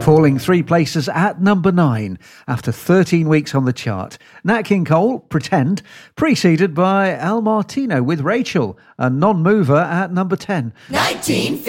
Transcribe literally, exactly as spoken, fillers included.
falling three places at number nine after thirteen weeks on the chart. Nat King Cole, Pretend, preceded by Al Martino with Rachel, a non-mover at number ten. nineteen fifty